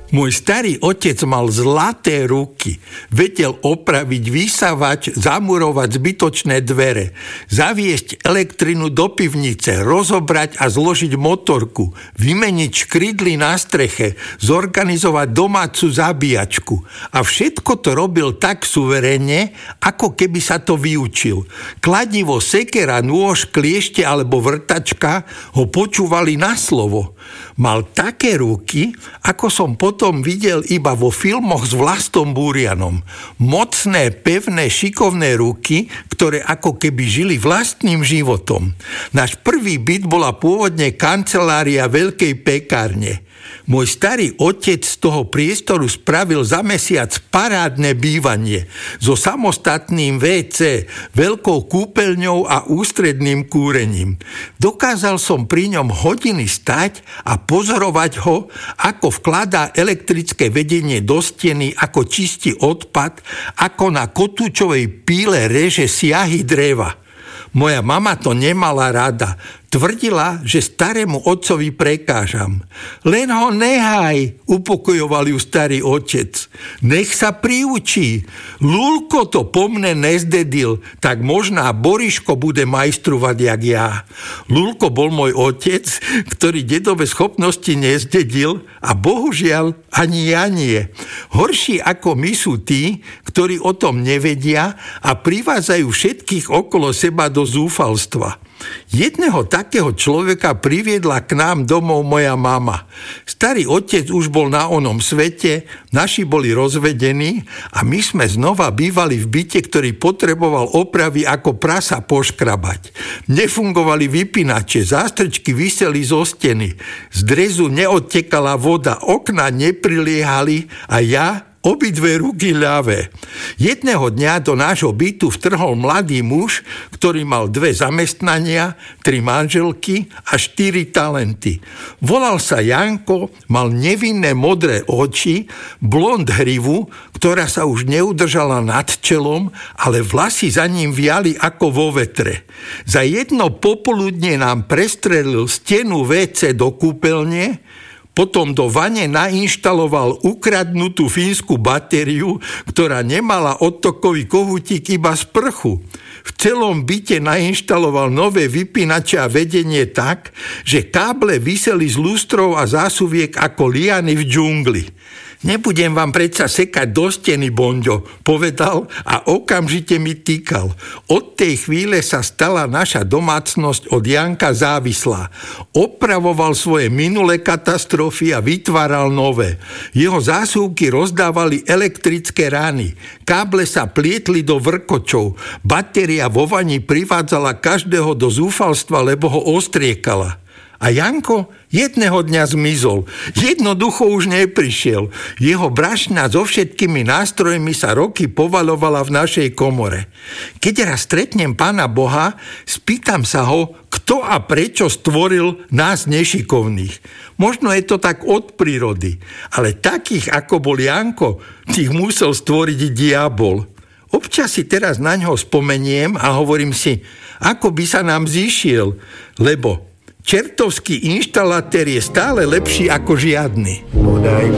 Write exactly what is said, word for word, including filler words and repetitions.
Môj starý otec mal zlaté ruky. Vedel opraviť vysavač, zamurovať zbytočné dvere, zaviesť elektrinu do pivnice, rozobrať a zložiť motorku, vymeniť škrydly na streche, zorganizovať domácu zabíjačku. A všetko to robil tak suverénne, ako keby sa to vyučil. Kladivo, sekera, nôž, kliešte alebo vrtačka ho počúvali na slovo. Mal také ruky, ako som potom videl iba vo filmoch s Vlastom Búrianom. Mocné, pevné, šikovné ruky, ktoré ako keby žili vlastným životom. Náš prvý byt bola pôvodne kancelária veľkej pekárne. Môj starý otec z toho priestoru spravil za mesiac parádne bývanie so samostatným vé cé, veľkou kúpeľňou a ústredným kúrením. Dokázal som pri ňom hodiny stať a pozorovať ho, ako vkladá elektrické vedenie do steny, ako čistí odpad, ako na kotúčovej píle reže siahy dreva. Moja mama to nemala rada. Tvrdila, že starému otcovi prekážam. Len ho nehaj, upokojoval ju starý otec. Nech sa priučí. Lulko to po mne nezdedil, tak možná Boriško bude majstrovať jak ja. Lulko bol môj otec, ktorý dedové schopnosti nezdedil a bohužiaľ ani ja nie. Horší ako my sú tí, ktorí o tom nevedia a privádzajú všetkých okolo seba do zúfalstva. Jedného takého človeka priviedla k nám domov moja mama. Starý otec už bol na onom svete, naši boli rozvedení a my sme znova bývali v byte, ktorý potreboval opravy ako prasa poškrabať. Nefungovali vypínače, zástrčky viseli zo steny, z drezu neodtekala voda, okná nepriliehali a ja obidve ruky ľavé. Jedného dňa do nášho bytu vtrhol mladý muž, ktorý mal dve zamestnania, tri manželky a štyri talenty. Volal sa Janko, mal nevinné modré oči, blond hrivu, ktorá sa už neudržala nad čelom, ale vlasy za ním viali ako vo vetre. Za jedno popoludne nám prestrelil stenu vé cé do kúpeľne, potom do vane nainštaloval ukradnutú fínsku batériu, ktorá nemala odtokový kohútik, iba sprchu. V celom byte nainštaloval nové vypínače a vedenie tak, že káble viseli z lústrov a zásuviek ako liany v džungli. Nebudem vám predsa sekať do steny, Bonďo, povedal a okamžite mi týkal. Od tej chvíle sa stala naša domácnosť od Janka závislá. Opravoval svoje minulé katastrofy a vytváral nové. Jeho zásuvky rozdávali elektrické rány. Káble sa plietli do vrkočov. Batéria vo vani privádzala každého do zúfalstva, lebo ho ostriekala. A Janko jedného dňa zmizol. Jednoducho už neprišiel. Jeho brašna so všetkými nástrojmi sa roky povaľovala v našej komore. Keď raz stretnem Pána Boha, spýtam sa ho, kto a prečo stvoril nás nešikovných. Možno je to tak od prírody, ale takých ako bol Janko, tých musel stvoriť diabol. Občas si teraz na ňo spomeniem a hovorím si, ako by sa nám zišiel, lebo čertovský inštalatér je stále lepší ako žiadny. Podaj